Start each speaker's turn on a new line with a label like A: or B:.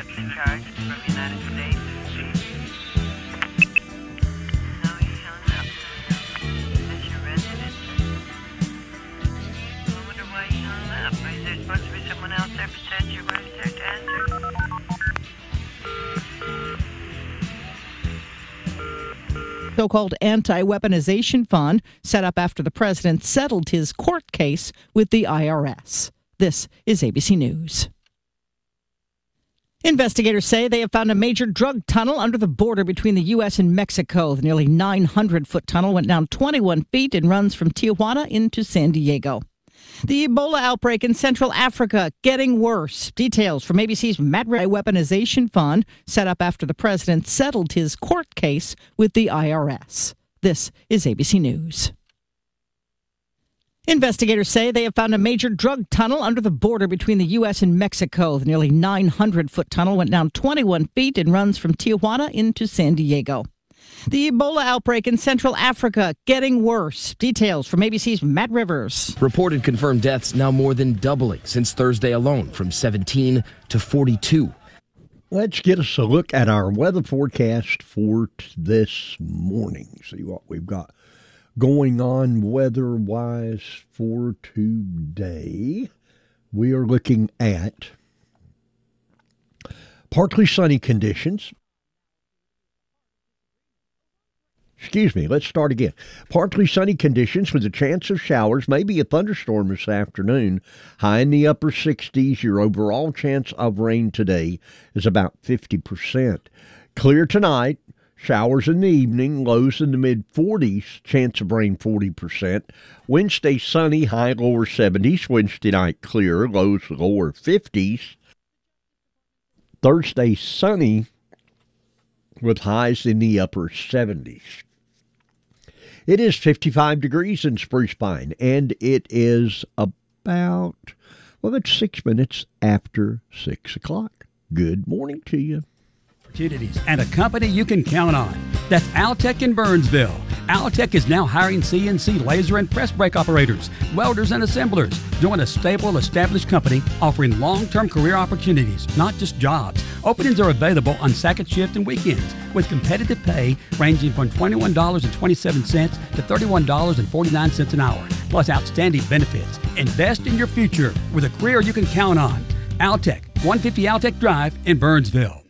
A: reception charge from United States. How are you showing up? Is this your residence? I wonder why you hung up. Is there supposed to be someone else there besides your wife there to answer?
B: So-called anti-weaponization fund set up after the president settled his court case with the IRS. This is ABC News. Investigators say they have found a major drug tunnel under the border between the U.S. and Mexico. The nearly 900-foot tunnel went down 21 feet and runs from Tijuana into San Diego. The Ebola outbreak in Central Africa getting worse. Details from ABC's Matt Ray Weaponization Fund set up after the president settled his court case with the IRS. This is ABC News. Investigators say they have found a major drug tunnel under the border between the U.S. and Mexico. The nearly 900-foot tunnel went down 21 feet and runs from Tijuana into San Diego. The Ebola outbreak in Central Africa getting worse. Details from ABC's Matt Rivers.
C: Reported confirmed deaths now more than doubling since Thursday alone, from 17 to 42.
D: Let's get us a look at our weather forecast for this morning. See what we've got going on weather-wise for today. We are looking at partly sunny conditions. Let's start again. Partly sunny conditions with a chance of showers, maybe a thunderstorm this afternoon. High in the upper 60s. Your overall chance of rain today is about 50%. Clear tonight. Showers in the evening. Lows in the mid-40s. Chance of rain 40%. Wednesday sunny. High lower 70s. Wednesday night clear. Lows lower 50s. Thursday sunny with highs in the upper 70s. It is 55 degrees in Spruce Pine, and it is about, it's 6 minutes after 6 o'clock. Good morning to you.
E: Opportunities and a company you can count on. That's Altec in Burnsville. Altec is now hiring CNC laser and press brake operators, welders, and assemblers. Join a stable, established company offering long-term career opportunities, not just jobs. Openings are available on second shift and weekends with competitive pay ranging from $21.27 to $31.49 an hour, plus outstanding benefits. Invest in your future with a career you can count on. Altec, 150 Altec Drive in Burnsville.